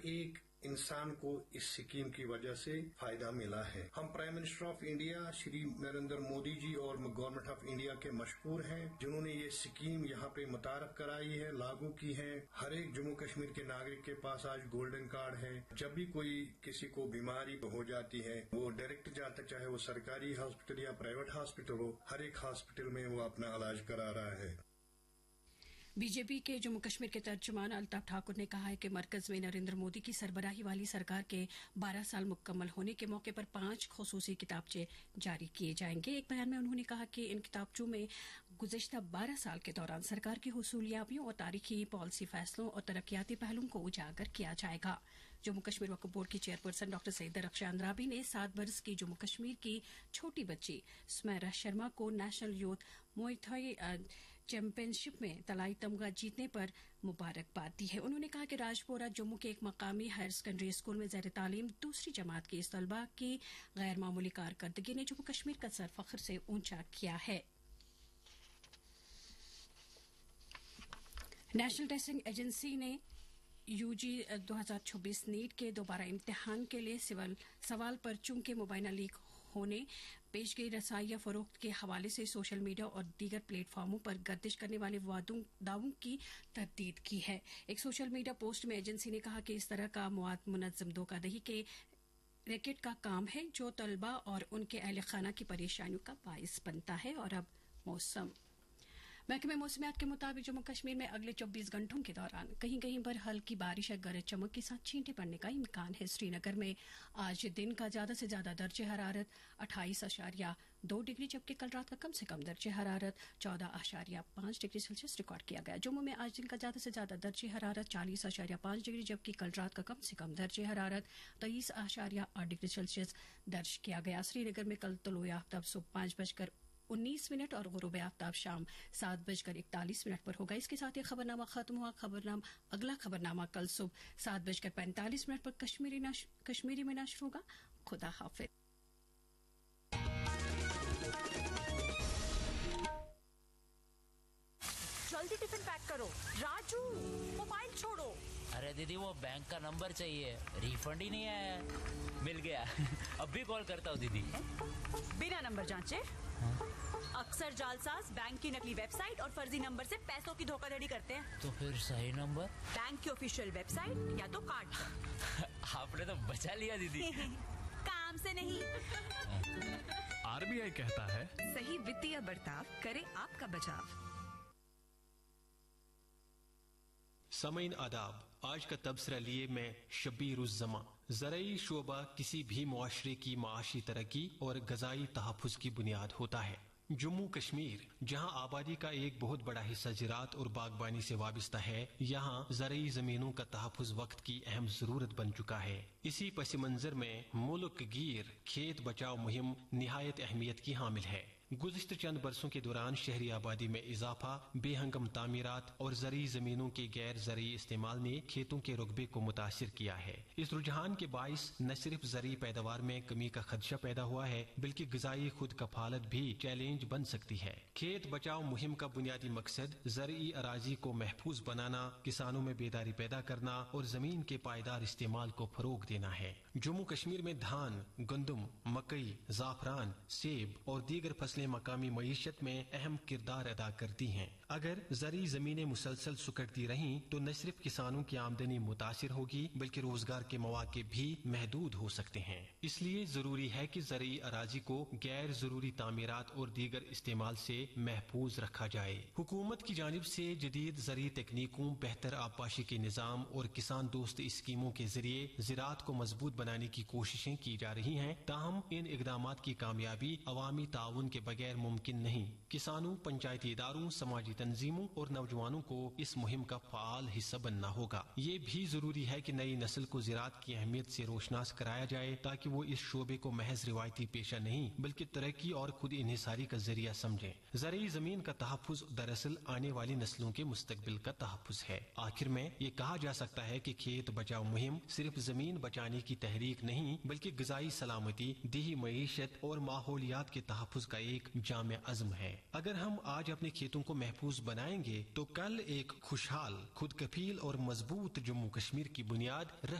ایک انسان کو اس سکیم کی وجہ سے فائدہ ملا ہے. ہم prime minister of India Shri Narendra Modi جی اور گورنمنٹ آف انڈیا کے مشکور ہیں جنہوں نے یہ سکیم یہاں پہ متعارف کرائی ہے، لاگو کی ہے. ہر ایک جموں کشمیر کے ناگرک کے پاس آج گولڈن کارڈ ہے. جب بھی کوئی کسی کو بیماری ہو جاتی ہے وہ ڈائریکٹ جاتا، چاہے وہ سرکاری ہاسپٹل یا پرائیویٹ ہاسپٹل ہو، ہر ایک ہاسپٹل میں وہ اپنا علاج کرا رہا ہے. بی جے پی کے جموں کشمیر کے ترجمان الطاف ٹھاکر نے کہا ہے کہ مرکز میں نریندر مودی کی سربراہی والی سرکار کے 12 سال مکمل ہونے کے موقع پر 5 خصوصی کتابچے جاری کیے جائیں گے. ایک بیان میں انہوں نے کہا کہ ان کتابچوں میں گزشتہ 12 سال کے دوران سرکار کی حصولیابیوں اور تاریخی پالیسی فیصلوں اور ترقیاتی پہلوؤں کو اجاگر کیا جائے گا. جموں کشمیر وقف بورڈ کی چیئرپرسن ڈاکٹر سعیدہ رخشا اندرابی نے 7 برس کی جموں کشمیر کی چھوٹی بچی سمیرا شرما کو national youth Muay Thai champion شپ میں طلائی تمغہ جیتنے پر مبارکباد دی ہے. انہوں نے کہا کہ راجپورہ جموں کے ایک مقامی ہائر سیکنڈری اسکول میں زیر تعلیم دوسری جماعت کے اس طلبہ کی غیر معمولی کارکردگی نے جموں کشمیر کا سر فخر سے اونچا کیا ہے. نیشنل ٹیسٹنگ ایجنسی نے یو جی 2026 نیٹ کے دوبارہ امتحان کے لیے سوال پرچوں کے مبینہ لیک ہونے، پیشگی رسائی یا فروخت کے حوالے سے سوشل میڈیا اور دیگر پلیٹ فارموں پر گردش کرنے والے دعووں کی تردید کی ہے. ایک سوشل میڈیا پوسٹ میں ایجنسی نے کہا کہ اس طرح کا مواد منظم دھوکہ دہی کے ریکٹ کا کام ہے جو طلبہ اور ان کے اہل خانہ کی پریشانیوں کا باعث بنتا ہے. اور اب موسم. محکمہ موسمیات کے مطابق جموں کشمیر میں اگلے 24 گھنٹوں کے دوران کہیں کہیں پر ہلکی بارش یا گرج چمک کے ساتھ چھینٹے پڑنے کا امکان ہے. سری نگر میں آج دن کا زیادہ سے زیادہ درجہ حرارت 28.2 ڈگری جبکہ کل رات کا کم سے کم درجہ حرارت 14.5 ڈگری سیلسیس ریکارڈ کیا گیا. جموں میں آج دن کا زیادہ سے زیادہ درجہ حرارت 40.5 ڈگری جبکہ کل رات کا کم سے کم درجہ حرارت 23.8 ڈگری سیلسیس درج کیا گیا. سری نگر میں کل طلوع آفتاب صبح 5:19 اور غروب آفتاب شام 7:41 پر ہوگا. اس کے ساتھ یہ خبرنامہ ختم ہوا. اگلا خبرنامہ کل صبح 7:45 پر کشمیری میں نشر ہوگا. خدا حافظ. جلدی ٹفن پیک کرو. راجو موبائل چھوڑو. ارے دیدی وہ بینک کا نمبر چاہیے، ریفنڈ ہی نہیں آیا. مل گیا. اب بھی کال کرتا ہوں دیدی. بنا نمبر جانچے اکثر جعلساز بینک کی نکلی ویب سائٹ اور فرضی نمبر سے پیسوں کی دھوکہ دھڑی کرتے ہیں. تو پھر صحیح نمبر بینک کی آفیشیل ویب سائٹ یا تو کارڈ پر. آپ نے تو بچا لیا دیدی. کام سے نہیں. RBI کہتا ہے صحیح وتیہ برتاؤ کرے آپ کا بچاؤ. سامعین آداب. آج کا تبصرہ لیے میں شبیر الزماں. زرعی شعبہ کسی بھی معاشرے کی معاشی ترقی اور غذائی تحفظ کی بنیاد ہوتا ہے. جموں کشمیر جہاں آبادی کا ایک بہت بڑا حصہ زراعت اور باغبانی سے وابستہ ہے، یہاں زرعی زمینوں کا تحفظ وقت کی اہم ضرورت بن چکا ہے. اسی پس منظر میں ملک گیر کھیت بچاؤ مہم نہایت اہمیت کی حامل ہے. گزشتہ چند برسوں کے دوران شہری آبادی میں اضافہ، بے ہنگم تعمیرات اور زرعی زمینوں کے غیر زرعی استعمال نے کھیتوں کے رقبے کو متاثر کیا ہے. اس رجحان کے باعث نہ صرف زرعی پیداوار میں کمی کا خدشہ پیدا ہوا ہے بلکہ غذائی خود کفالت بھی چیلنج بن سکتی ہے. کھیت بچاؤ مہم کا بنیادی مقصد زرعی اراضی کو محفوظ بنانا، کسانوں میں بیداری پیدا کرنا اور زمین کے پائیدار استعمال کو فروغ دینا ہے. جموں کشمیر میں دھان، گندم، مکئی، زعفران، سیب اور دیگر فصلیں مقامی معیشت میں اہم کردار ادا کرتی ہیں. اگر زرعی زمینیں مسلسل سکڑتی رہیں تو نہ صرف کسانوں کی آمدنی متاثر ہوگی بلکہ روزگار کے مواقع بھی محدود ہو سکتے ہیں. اس لیے ضروری ہے کہ زرعی اراضی کو غیر ضروری تعمیرات اور دیگر استعمال سے محفوظ رکھا جائے. حکومت کی جانب سے جدید زرعی تکنیکوں، بہتر آبپاشی کے نظام اور کسان دوست اسکیموں کے ذریعے زراعت کو مضبوط بنانے کی کوششیں کی جا رہی ہیں. تاہم ان اقدامات کی کامیابی عوامی تعاون کے بغیر ممکن نہیں. کسانوں، پنچایتی اداروں، سماجی تنظیموں اور نوجوانوں کو اس مہم کا فعال حصہ بننا ہوگا. یہ بھی ضروری ہے کہ نئی نسل کو زراعت کی اہمیت سے روشناس کرایا جائے تاکہ وہ اس شعبے کو محض روایتی پیشہ نہیں بلکہ ترقی اور خود انحصاری کا ذریعہ سمجھیں. زرعی زمین کا تحفظ دراصل آنے والی نسلوں کے مستقبل کا تحفظ ہے. آخر میں یہ کہا جا سکتا ہے کہ کھیت بچاؤ مہم صرف زمین بچانے کی تحریک نہیں بلکہ غذائی سلامتی، دیہی معیشت اور ماحولیات کے تحفظ کا ایک جامع عزم ہے. اگر ہم آج اپنے کھیتوں کو محفوظ بنائیں گے تو کل ایک خوشحال، خود کفیل اور مضبوط جموں کشمیر کی بنیاد